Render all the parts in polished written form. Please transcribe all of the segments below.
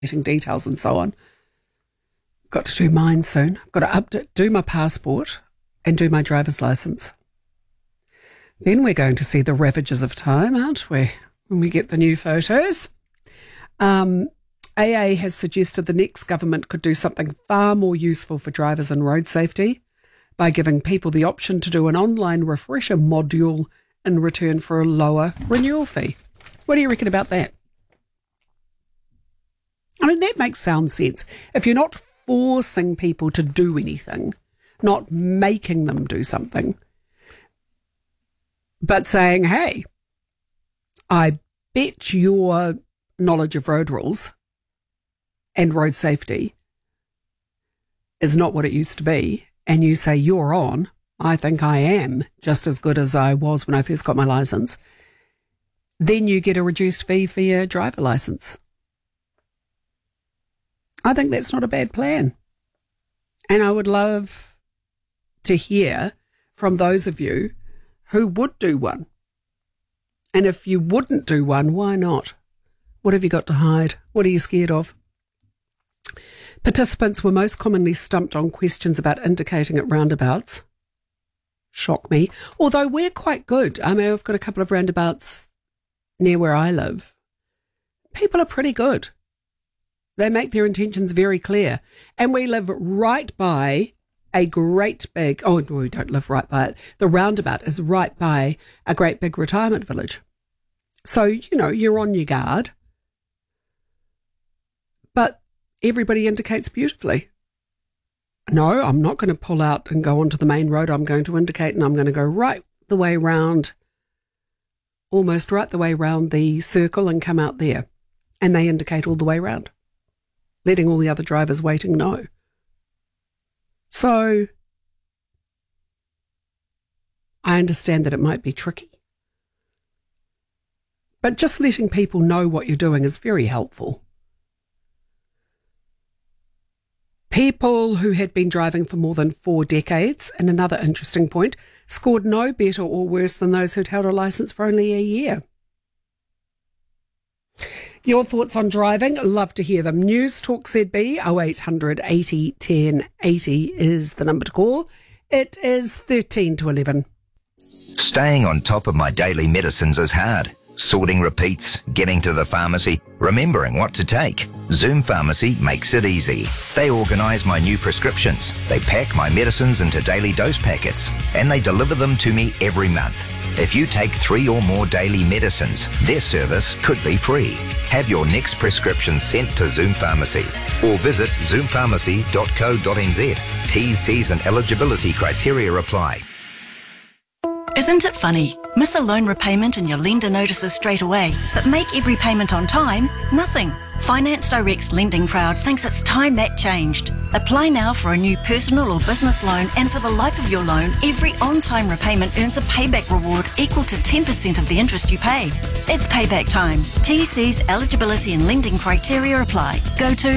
getting details and so on. Got to do mine soon. I've got to do my passport and do my driver's license. Then we're going to see the ravages of time, aren't we, when we get the new photos? AA has suggested the next government could do something far more useful for drivers and road safety by giving people the option to do an online refresher module in return for a lower renewal fee. What do you reckon about that? I mean, that makes sound sense. If you're not forcing people to do anything, not making them do something, but saying, hey, I bet your knowledge of road rules and road safety is not what it used to be, and you say you're on, I think I am just as good as I was when I first got my licence, then you get a reduced fee for your driver licence. I think that's not a bad plan. And I would love to hear from those of you who would do one. And if you wouldn't do one, why not? What have you got to hide? What are you scared of? Participants were most commonly stumped on questions about indicating at roundabouts. Shock me. Although we're quite good. I mean, I've got a couple of roundabouts near where I live. People are pretty good. They make their intentions very clear. And we live right by a great big, oh, no, we don't live right by it. The roundabout is right by a great big retirement village. So, you know, you're on your guard. But everybody indicates beautifully. No, I'm not going to pull out and go onto the main road. I'm going to indicate and I'm going to go right the way round, almost right the way round the circle and come out there. And they indicate all the way round, letting all the other drivers waiting know. So I understand that it might be tricky, but just letting people know what you're doing is very helpful. People who had been driving for more than 4 decades, and another interesting point, scored no better or worse than those who'd held a licence for only a year. Your thoughts on driving? Love to hear them. News Talk ZB 0800 80 10 80 is the number to call. It is 13 to 11. Staying on top of my daily medicines is hard. Sorting repeats, getting to the pharmacy, remembering what to take. Zoom Pharmacy makes it easy. They organise my new prescriptions. They pack my medicines into daily dose packets and they deliver them to me every month. If you take 3 or more daily medicines, their service could be free. Have your next prescription sent to Zoom Pharmacy or visit zoompharmacy.co.nz. T's, C's and eligibility criteria apply. Isn't it funny? Miss a loan repayment and your lender notices straight away, but make every payment on time? Nothing. Finance Direct's lending crowd thinks it's time that changed. Apply now for a new personal or business loan, and for the life of your loan, every on-time repayment earns a payback reward equal to 10% of the interest you pay. It's payback time. TC's eligibility and lending criteria apply. Go to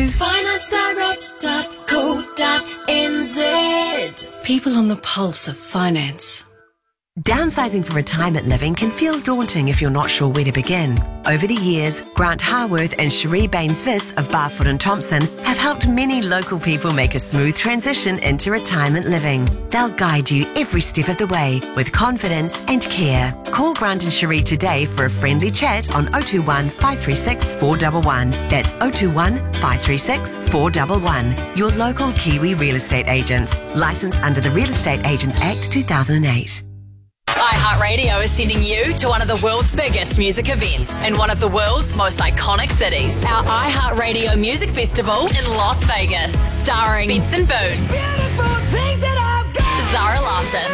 financedirect.co.nz. People on the pulse of finance. Downsizing for retirement living can feel daunting if you're not sure where to begin. Over the years, Grant Harworth and Cherie Baines-Viss of Barfoot and Thompson have helped many local people make a smooth transition into retirement living. They'll guide you every step of the way with confidence and care. Call Grant and Cherie today for a friendly chat on 021 536 411. That's 021 536 411. Your local Kiwi real estate agents. Licensed under the Real Estate Agents Act 2008. iHeartRadio is sending you to one of the world's biggest music events in one of the world's most iconic cities. Our iHeartRadio Music Festival in Las Vegas, starring Benson Boone, Zara Larsson,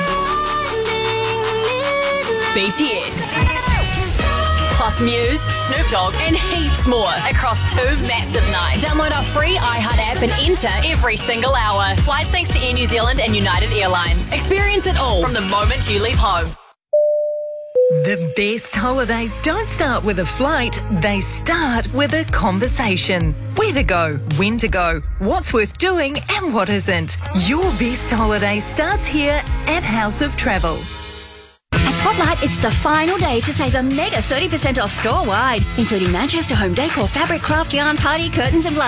BTS, plus Muse, Snoop Dogg, and heaps more across 2 massive nights. Download our free iHeart app and enter every single hour. Flights thanks to Air New Zealand and United Airlines. Experience it all from the moment you leave home. The best holidays don't start with a flight, they start with a conversation. Where to go, when to go, what's worth doing and what isn't. Your best holiday starts here at House of Travel. At Spotlight, it's the final day to save a mega 30% off store-wide, including Manchester Home Decor, fabric, craft, yarn, party, curtains and blinds.